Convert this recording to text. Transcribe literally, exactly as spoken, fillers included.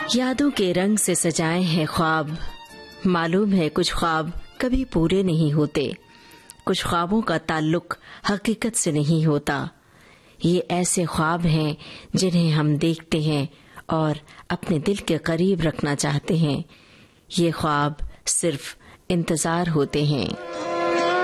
यादों के रंग से सजाए हैं ख्वाब, मालूम है कुछ ख्वाब कभी पूरे नहीं होते, कुछ ख्वाबों का ताल्लुक हकीकत से नहीं होता। ये ऐसे ख्वाब हैं जिन्हें हम देखते हैं और अपने दिल के करीब रखना चाहते हैं। ये ख्वाब सिर्फ इंतजार होते हैं।